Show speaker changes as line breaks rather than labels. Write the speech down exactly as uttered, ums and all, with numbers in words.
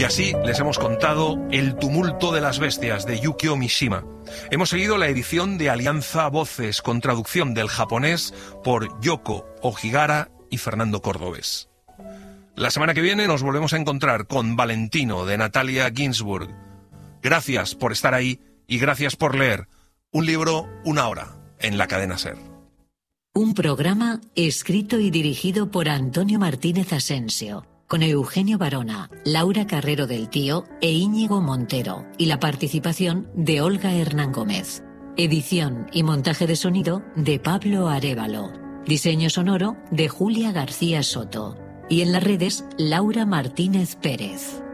Y así les hemos contado El tumulto de las bestias de Yukio Mishima. Hemos seguido la edición de Alianza Voces con traducción del japonés por Yoko Ohigara y Fernando Cordobés. La semana que viene nos volvemos a encontrar con Valentino de Natalia Ginsburg. Gracias por estar ahí y gracias por leer. Un libro, una hora, en la cadena SER.
Un programa escrito y dirigido por Antonio Martínez Asensio, con Eugenio Barona, Laura Carrero del Tío e Íñigo Montero, y la participación de Olga Hernán Gómez. Edición y montaje de sonido de Pablo Arévalo. Diseño sonoro de Julia García Soto. Y en las redes, Laura Martínez Pérez.